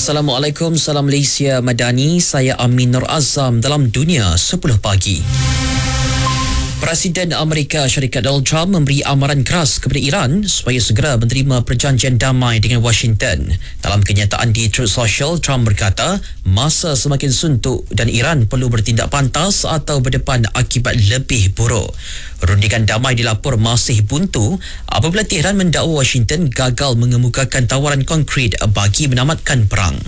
Assalamualaikum, salam Malaysia Madani. Saya Amin Nur Azam dalam Dunia 10 Pagi. Presiden Amerika Syarikat Donald Trump memberi amaran keras kepada Iran supaya segera menerima perjanjian damai dengan Washington. Dalam kenyataan di Truth Social, Trump berkata masa semakin suntuk dan Iran perlu bertindak pantas atau berdepan akibat lebih buruk. Rundingan damai dilapor masih buntu apabila Tehran mendakwa Washington gagal mengemukakan tawaran konkret bagi menamatkan perang.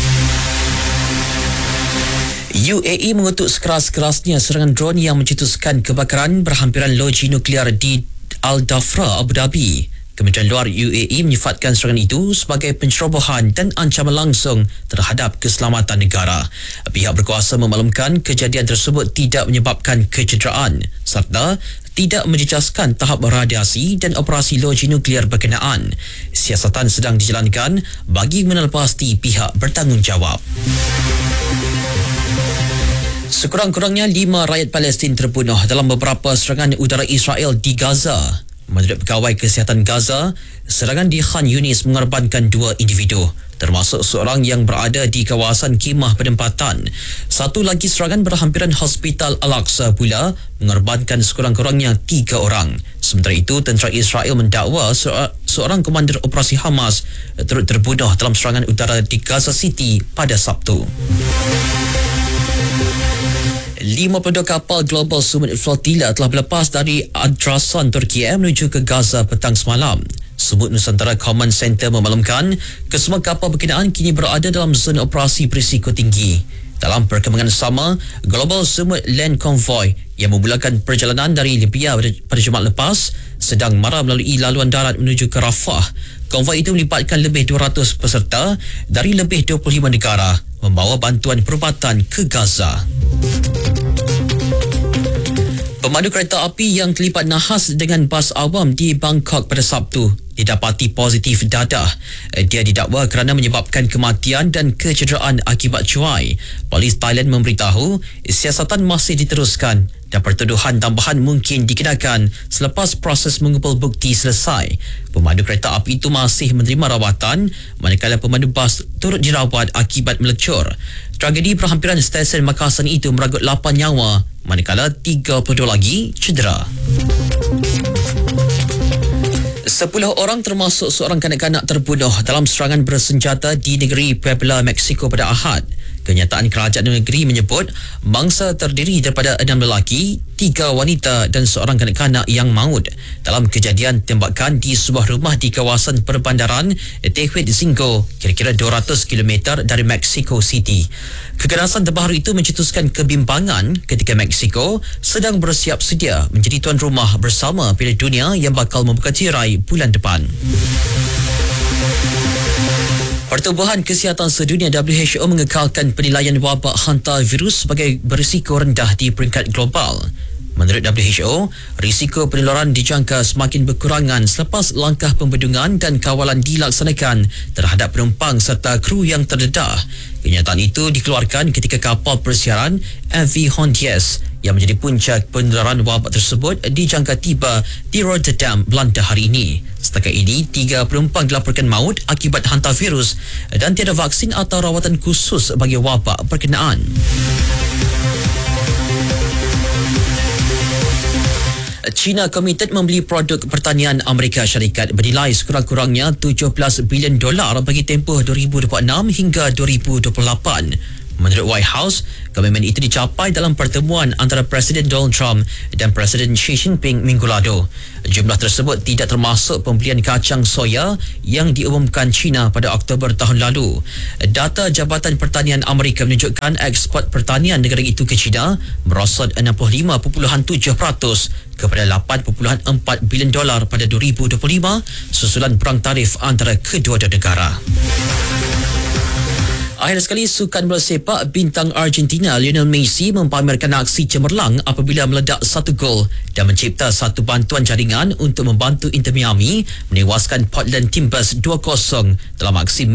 UAE mengutuk sekeras-kerasnya serangan drone yang mencetuskan kebakaran berhampiran loji nuklear di Al-Dhafra, Abu Dhabi. Kementerian Luar UAE menyifatkan serangan itu sebagai pencerobohan dan ancaman langsung terhadap keselamatan negara. Pihak berkuasa memaklumkan kejadian tersebut tidak menyebabkan kecederaan serta tidak menjejaskan tahap radiasi dan operasi loji nuklear berkenaan. Siasatan sedang dijalankan bagi mengenal pasti pihak bertanggungjawab. Sekurang-kurangnya 5 rakyat Palestin terbunuh dalam beberapa serangan udara Israel di Gaza. Menurut Pegawai Kesihatan Gaza, serangan di Khan Yunis mengorbankan 2 individu, termasuk seorang yang berada di kawasan khemah penempatan. Satu lagi serangan berhampiran Hospital Al-Aqsa pula mengorbankan sekurang-kurangnya 3 orang. Sementara itu, tentera Israel mendakwa seorang komander operasi Hamas turut terbunuh dalam serangan udara di Gaza City pada Sabtu. 52 kapal Global Summit Flotilla telah berlepas dari Adrasan, Turki menuju ke Gaza petang semalam. Sumut Nusantara Command Center memaklumkan kesemua kapal berkenaan kini berada dalam zon operasi berisiko tinggi. Dalam perkembangan sama, Global Summit Land Convoy yang memulakan perjalanan dari Libya pada Jumaat lepas sedang mara melalui laluan darat menuju ke Rafah. Konvoi itu melibatkan lebih 200 peserta dari lebih 25 negara membawa bantuan perubatan ke Gaza. Pemandu kereta api yang terlibat nahas dengan bas awam di Bangkok pada Sabtu didapati positif dadah. Dia didakwa kerana menyebabkan kematian dan kecederaan akibat cuai. Polis Thailand memberitahu siasatan masih diteruskan dan pertuduhan tambahan mungkin dikenakan selepas proses mengumpul bukti selesai. Pemandu kereta api itu masih menerima rawatan manakala pemandu bas turut dirawat akibat melecur. Tragedi perhampiran stesen Makassar itu meragut 8 nyawa manakala 32 lagi cedera. 10 orang termasuk seorang kanak-kanak terbunuh dalam serangan bersenjata di negeri Puebla, Mexico pada Ahad. Kenyataan kerajaan negeri menyebut mangsa terdiri daripada 6 lelaki, 3 wanita dan seorang kanak-kanak yang maut dalam kejadian tembakan di sebuah rumah di kawasan perbandaran Tehuetzingo, kira-kira 200 km dari Mexico City. Kekerasan terbaru itu mencetuskan kebimbangan ketika Mexico sedang bersiap sedia menjadi tuan rumah bersama Piala Dunia yang bakal membuka tirai bulan depan. Pertubuhan Kesihatan Sedunia WHO mengekalkan penilaian wabak hantavirus sebagai berisiko rendah di peringkat global. Menurut WHO, risiko penularan dijangka semakin berkurangan selepas langkah pembendungan dan kawalan dilaksanakan terhadap penumpang serta kru yang terdedah. Kenyataan itu dikeluarkan ketika kapal persiaran MV Hondias yang menjadi puncak penularan wabak tersebut dijangka tiba di Rotterdam, Belanda hari ini. Setakat ini, 3 penumpang dilaporkan maut akibat hantavirus dan tiada vaksin atau rawatan khusus bagi wabak berkenaan. China komited membeli produk pertanian Amerika Syarikat bernilai sekurang-kurangnya $17 bilion bagi tempoh 2026 hingga 2028. Menurut White House, komitmen itu dicapai dalam pertemuan antara Presiden Donald Trump dan Presiden Xi Jinping minggu lalu. Jumlah tersebut tidak termasuk pembelian kacang soya yang diumumkan China pada Oktober tahun lalu. Data Jabatan Pertanian Amerika menunjukkan ekspor pertanian negara itu ke China merosot 65.7% kepada $8.4 bilion pada 2025 susulan perang tarif antara kedua-dua negara. Akhir sekali, sukan bola sepak bintang Argentina Lionel Messi mempamerkan aksi cemerlang apabila meledak 1 gol dan mencipta satu bantuan jaringan untuk membantu Inter Miami menewaskan Portland Timbers 2-0 dalam aksi